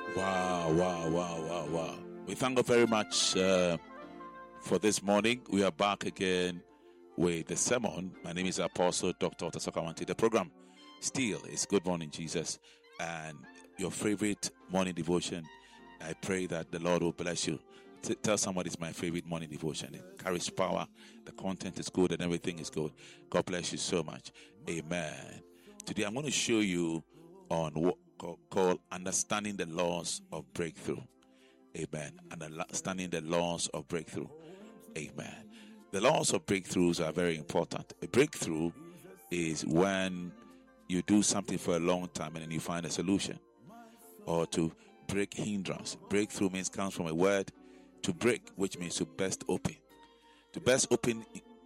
Wow, wow, wow, wow, wow. We thank God very much for this morning. We are back again with the sermon. My name is Apostle Dr. Otasokawanti. The program still is Good Morning Jesus and your favorite morning devotion. I pray that the Lord will bless you. Tell somebody it's my favorite morning devotion. It carries power. The content is good and everything is good. God bless you so much. Amen. Today I'm going to show you on what called understanding the laws of breakthrough. Amen. Understanding the laws of breakthrough. Amen. The laws of breakthroughs are very important. A breakthrough is when you do something for a long time and then you find a solution. Or to break hindrance. Breakthrough comes from a word to break, which means to burst open. To burst open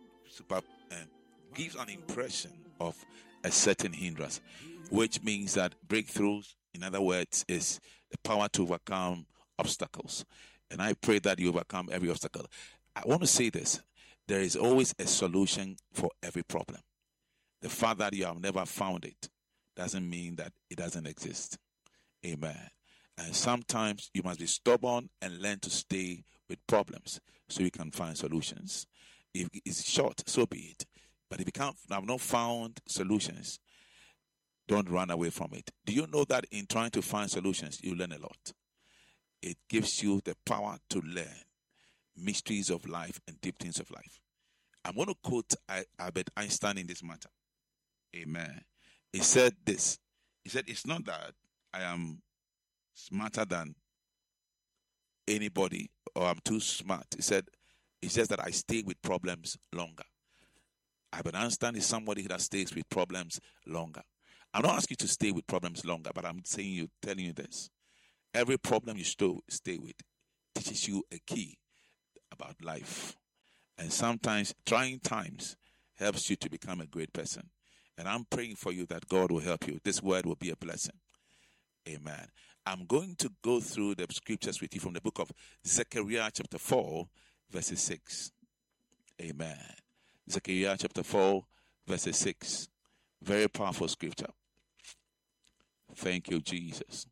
gives an impression of a certain hindrance, which means that breakthroughs, in other words, is the power to overcome obstacles. And I pray that you overcome every obstacle. I want to say this. There is always a solution for every problem. The fact that you have never found it doesn't mean that it doesn't exist. Amen. And sometimes you must be stubborn and learn to stay with problems so you can find solutions. If it's short, so be it. But if you have not found solutions, don't run away from it. Do you know that in trying to find solutions, you learn a lot? It gives you the power to learn mysteries of life and deep things of life. I'm going to quote Albert Einstein in this matter. Amen. He said this. He said, it's not that I am smarter than anybody or I'm too smart. He said, it's just that I stay with problems longer. Albert Einstein is somebody that stays with problems longer. I'm not asking you to stay with problems longer, but I'm telling you this. Every problem you stay with teaches you a key about life. And sometimes trying times helps you to become a great person. And I'm praying for you that God will help you. This word will be a blessing. Amen. I'm going to go through the scriptures with you from the book of Zechariah chapter 4, verses 6. Amen. Zechariah chapter 4, verses 6. Very powerful scripture. Thank you, Jesus.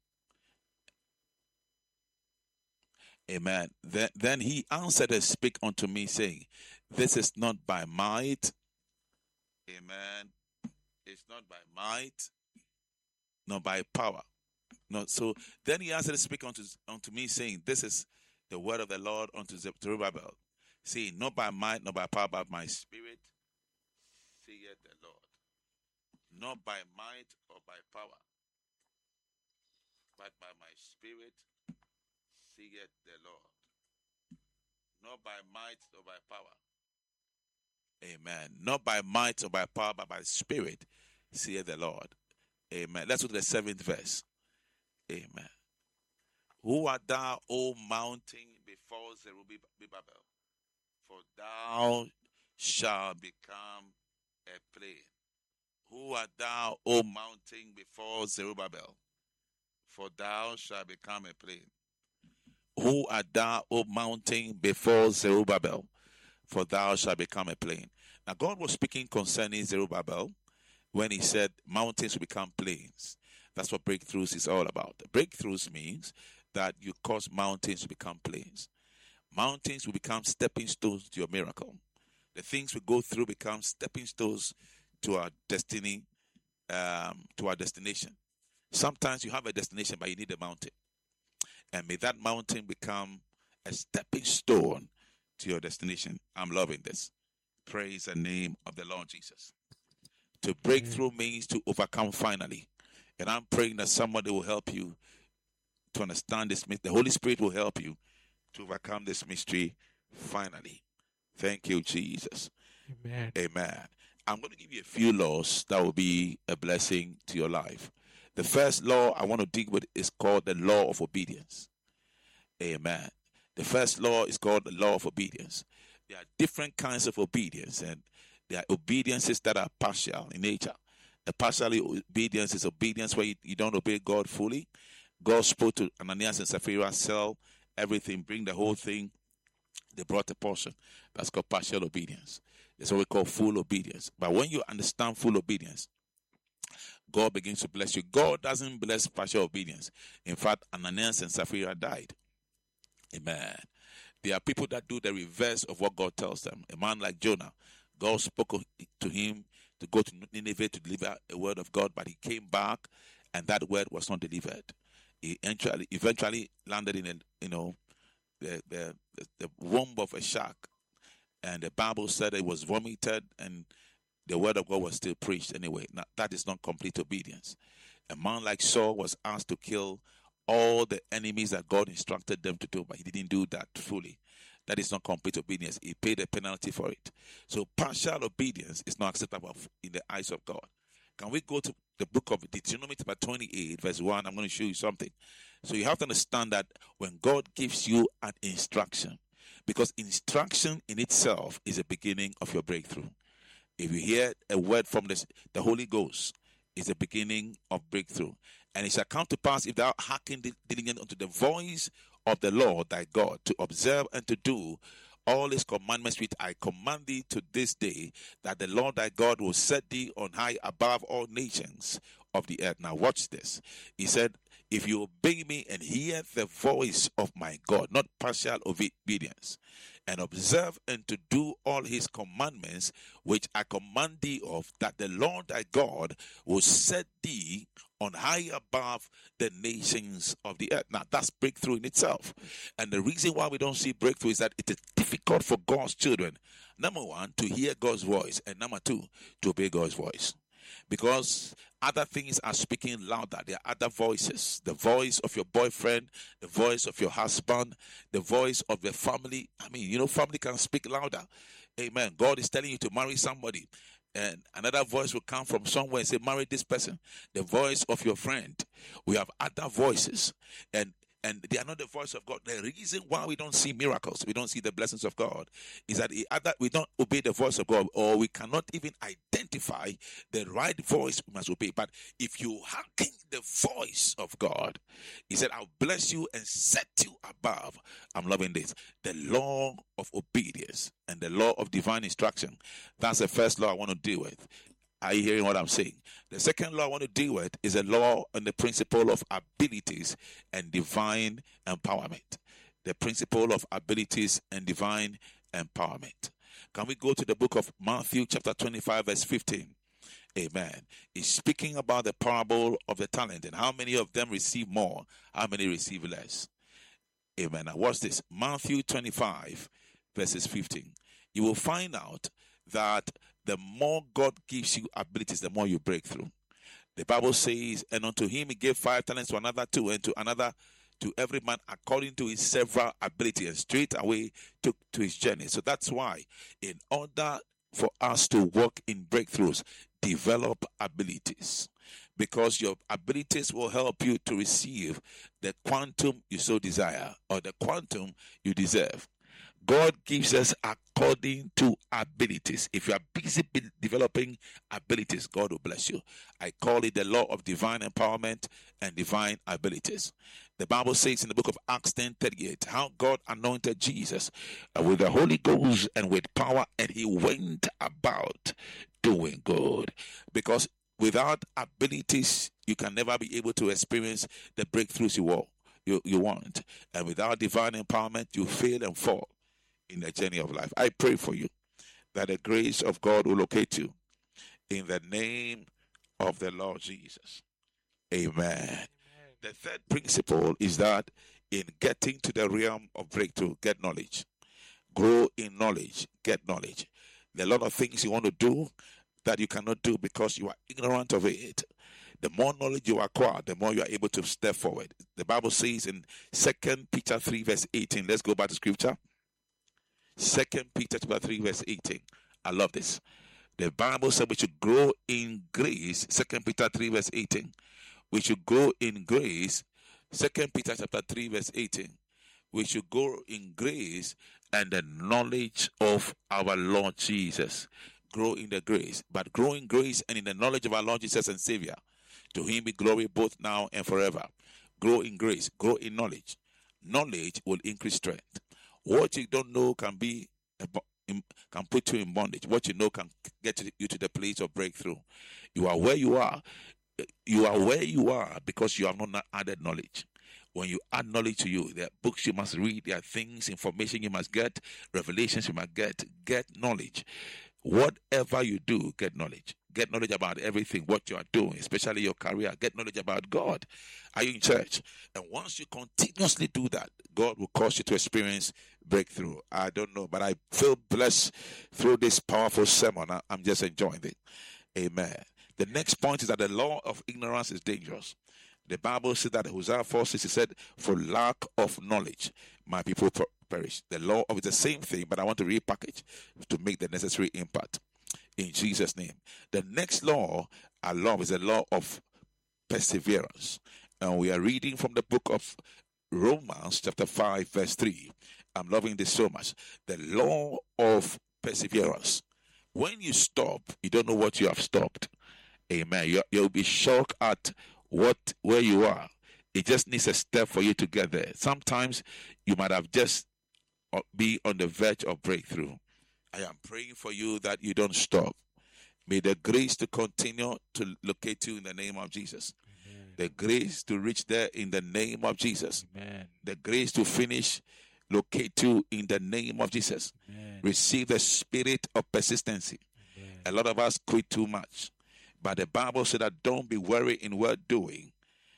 Amen. Then he answered and spake unto me, saying, this is not by might. Amen. It's not by might, nor by power. No. So then he answered and spake unto me, saying, this is the word of the Lord unto Zerubbabel, saying, not by might, nor by power, but my spirit, saith the Lord. Not by might or by power, but by my spirit, saith the Lord. Not by might or by power. Amen. Not by might or by power, but by spirit, saith the Lord. Amen. Let's go to the 7th verse. Amen. Who art thou, O mountain, before Zerubbabel? For thou shalt become a plain. Who art thou, O mountain, before Zerubbabel? For thou shalt become a plain. Who art thou, O mountain, before Zerubbabel? For thou shalt become a plain. Now God was speaking concerning Zerubbabel when he said mountains will become plains. That's what breakthroughs is all about. Breakthroughs means that you cause mountains to become plains. Mountains will become stepping stones to your miracle. The things we go through become stepping stones to our destiny, to our destination. Sometimes you have a destination, but you need a mountain. And may that mountain become a stepping stone to your destination. I'm loving this. Praise the name of the Lord Jesus. To break through means to overcome finally. And I'm praying that somebody will help you to understand this. The Holy Spirit will help you to overcome this mystery finally. Thank you, Jesus. Amen. Amen. I'm going to give you a few laws that will be a blessing to your life. The first law I want to deal with is called the law of obedience. Amen. The first law is called the law of obedience. There are different kinds of obedience, and there are obediences that are partial in nature. A partial obedience is obedience where you don't obey God fully. God spoke to Ananias and Sapphira, sell everything, bring the whole thing. They brought a portion. That's called partial obedience. It's what we call full obedience. But when you understand full obedience, God begins to bless you. God doesn't bless partial obedience. In fact, Ananias and Sapphira died. Amen. There are people that do the reverse of what God tells them. A man like Jonah, God spoke to him to go to Nineveh to deliver a word of God, but he came back and that word was not delivered. He eventually landed in the womb of a shark, and the Bible said it was vomited and the word of God was still preached anyway. Now, that is not complete obedience. A man like Saul was asked to kill all the enemies that God instructed them to do, but he didn't do that fully. That is not complete obedience. He paid a penalty for it. So partial obedience is not acceptable in the eyes of God. Can we go to the book of Deuteronomy chapter 28 verse 1? I'm going to show you something. So you have to understand that when God gives you an instruction, because instruction in itself is the beginning of your breakthrough. If you hear a word from the Holy Ghost, it's the beginning of breakthrough. And it shall come to pass, if thou hearken diligently unto the voice of the Lord thy God, to observe and to do all his commandments which I command thee to this day, that the Lord thy God will set thee on high above all nations of the earth. Now watch this. He said, if you obey me and hear the voice of my God, not partial obedience, and observe and to do all his commandments which I command thee of, that the Lord thy God will set thee on high above the nations of the earth. Now that's breakthrough in itself. And the reason why we don't see breakthrough is that it is difficult for God's children, number one, to hear God's voice, and number two, to obey God's voice. Because other things are speaking louder. There are other voices. The voice of your boyfriend, the voice of your husband, the voice of the family. I mean, family can speak louder. Amen. God is telling you to marry somebody, and another voice will come from somewhere and say, marry this person. The voice of your friend. We have other voices, and they are not the voice of God. The reason why we don't see miracles, we don't see the blessings of God, is that either we don't obey the voice of God, or we cannot even identify the right voice we must obey. But if you hearken the voice of God, he said, I'll bless you and set you above. I'm loving this. The law of obedience and the law of divine instruction. That's the first law I want to deal with. Are you hearing what I'm saying? The second law I want to deal with is a law and the principle of abilities and divine empowerment. The principle of abilities and divine empowerment. Can we go to the book of Matthew chapter 25 verse 15? Amen. It's speaking about the parable of the talent and how many of them receive more, how many receive less. Amen. Now watch this. Matthew 25 verses 15. You will find out that the more God gives you abilities, the more you break through. The Bible says, and unto him he gave 5 talents, to another 2, and to another, to every man according to his several ability, and straight away took to his journey. So that's why, in order for us to walk in breakthroughs, develop abilities. Because your abilities will help you to receive the quantum you so desire, or the quantum you deserve. God gives us according to abilities. If you are busy developing abilities, God will bless you. I call it the law of divine empowerment and divine abilities. The Bible says in the book of Acts 10:38, how God anointed Jesus with the Holy Ghost and with power, and he went about doing good. Because without abilities, you can never be able to experience the breakthroughs you want. And without divine empowerment, you fail and fall in the journey of life. I pray for you that the grace of God will locate you in the name of the Lord Jesus. Amen. Amen. The third principle is that in getting to the realm of breakthrough, get knowledge. Grow in knowledge, get knowledge. There are a lot of things you want to do that you cannot do because you are ignorant of it. The more knowledge you acquire, the more you are able to step forward. The Bible says in 2 Peter 3 verse 18. Let's go back to scripture. 2 Peter 3 verse 18. I love this. The Bible said we should grow in grace. 2 Peter 3 verse 18. We should grow in grace. 2 Peter 3 verse 18. We should grow in grace and the knowledge of our Lord Jesus. Grow in the grace. But grow in grace and in the knowledge of our Lord Jesus and Savior. To him be glory both now and forever. Grow in grace. Grow in knowledge. Knowledge will increase strength. What you don't know can put you in bondage. What you know can get you to the place of breakthrough. You are where you are. You are where you are because you have not added knowledge. When you add knowledge to you, there are books you must read, there are things, information you must get, revelations you must get. Get knowledge. Whatever you do, get knowledge. Get knowledge about everything, what you are doing, especially your career. Get knowledge about God. Are you in church? And once you continuously do that, God will cause you to experience breakthrough. I don't know, but I feel blessed through this powerful sermon. I'm just enjoying it. Amen. The next point is that the law of ignorance is dangerous. The Bible says that Hosea 4:6, it said, for lack of knowledge, my people perish. The law of it's the same thing, but I want to repackage to make the necessary impact. In Jesus' name. The next law I love is the law of perseverance. And we are reading from the book of Romans chapter 5 verse 3. I'm loving this so much. The law of perseverance. When you stop, you don't know what you have stopped. Amen. You'll be shocked at where you are. It just needs a step for you to get there. Sometimes you might have just be on the verge of breakthrough. I am praying for you that you don't stop. May the grace to continue to locate you in the name of Jesus. Amen. The grace to reach there in the name of Jesus. Amen. The grace to finish locate you in the name of Jesus. Amen. Receive the spirit of persistency. Amen. A lot of us quit too much. But the Bible said that don't be weary in well doing.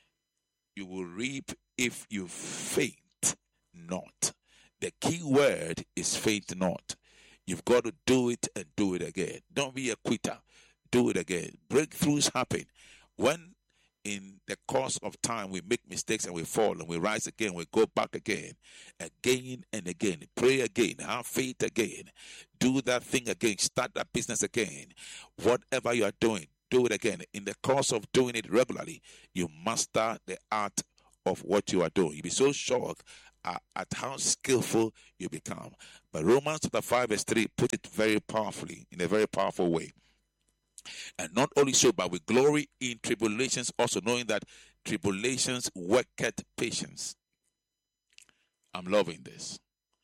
You will reap if you faint not. The key word is faint not. You've got to do it and do it again. Don't be a quitter. Do it again. Breakthroughs happen when in the course of time we make mistakes and we fall and we rise again, we go back again and again. Pray again. Have faith again. Do that thing again. Start that business again. Whatever you are doing, do it again. In the course of doing it regularly, you master the art of what you are doing. You'll be so shocked at how skillful you become. But Romans chapter 5 verse 3 put it very powerfully, in a very powerful way. And not only so, but we glory in tribulations, also knowing that tribulations worketh patience. I'm loving this.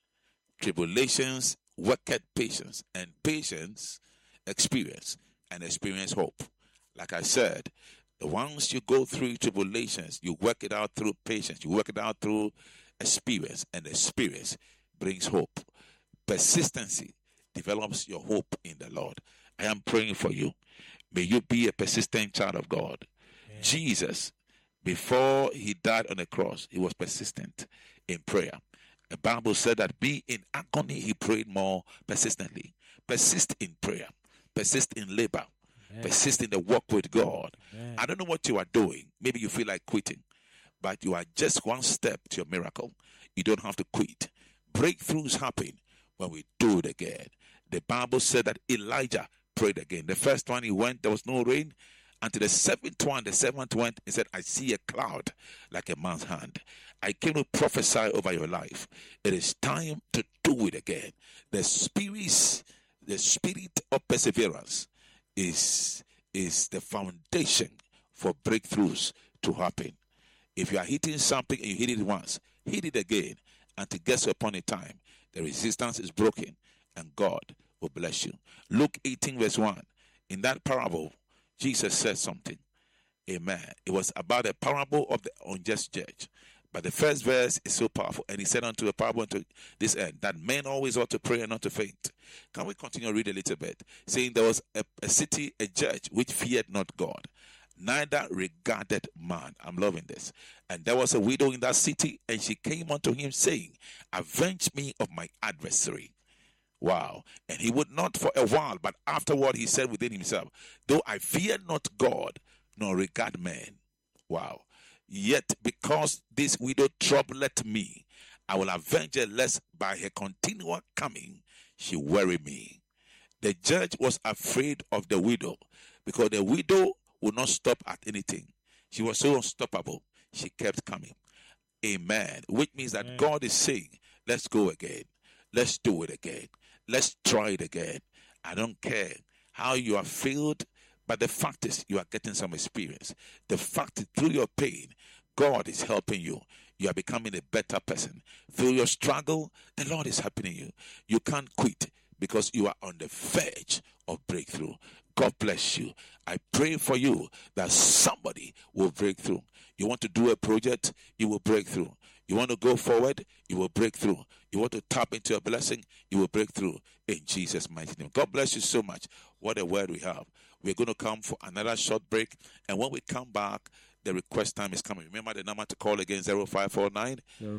Tribulations worketh patience, and patience experience, and experience hope. Like I said, once you go through tribulations, you work it out through patience, you work it out through experience, and experience brings hope. Persistency develops your hope in the Lord. I am praying for you. May you be a persistent child of God. Amen. Jesus, before he died on the cross, he was persistent in prayer. The Bible said that being in agony, he prayed more persistently. Persist in prayer. Persist in labor. Amen. Persist in the walk with God. Amen. I don't know what you are doing. Maybe you feel like quitting, but you are just one step to your miracle. You don't have to quit. Breakthroughs happen when we do it again. The Bible said that Elijah prayed again. The first one he went, there was no rain. Until the seventh one, he said, I see a cloud like a man's hand. I came to prophesy over your life. It is time to do it again. The spirit of perseverance is the foundation for breakthroughs to happen. If you are hitting something and you hit it once, hit it again until it gets upon a time the resistance is broken and God will bless you. Luke 18 verse 1. In that parable, Jesus said something. Amen. It was about a parable of the unjust judge. But the first verse is so powerful. And he said unto the parable unto this end, that men always ought to pray and not to faint. Can we continue to read a little bit? Saying there was a city, a judge, which feared not God, neither regarded man. I'm loving this. And there was a widow in that city, and she came unto him, saying, avenge me of my adversary. Wow. And he would not for a while, but afterward he said within himself, though I fear not God, nor regard men. Wow. Yet because this widow troubleth me, I will avenge her, lest by her continual coming she weary me. The judge was afraid of the widow, because the widow would not stop at anything. She was so unstoppable. She kept coming. Amen. Which means that God is saying, let's go again. Let's do it again. Let's try it again. I don't care how you are failed, but the fact is you are getting some experience. The fact is through your pain, God is helping you. You are becoming a better person. Through your struggle, the Lord is helping you. You can't quit because you are on the verge of breakthrough. God bless you. I pray for you that somebody will break through. You want to do a project, you will break through. You want to go forward, you will break through. You want to tap into a blessing, you will break through in Jesus' mighty name. God bless you so much. What a word we have. We're going to come for another short break. And when we come back, the request time is coming. Remember the number to call again, 0549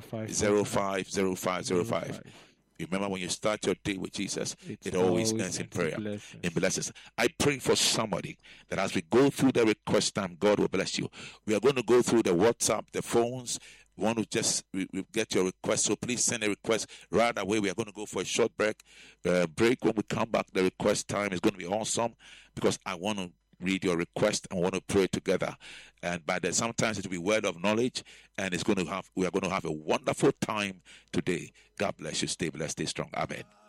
050505. Remember, when you start your day with Jesus, it always ends in prayer, in blessings. I pray for somebody that as we go through the request time, God will bless you. We are going to go through the WhatsApp, the phones. We want to just get your request, so please send a request right away. We are going to go for a short break. When we come back, the request time is going to be awesome, because I want to read your request and want to pray together. And by the sometimes it will be word of knowledge, and we are going to have a wonderful time today. God bless you. Stay blessed, stay strong. Amen.